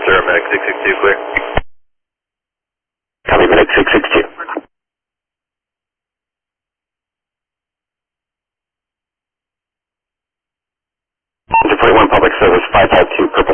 sir. Medic 662 clear. Copy, Medic 662. Engine 41 Public Service 552.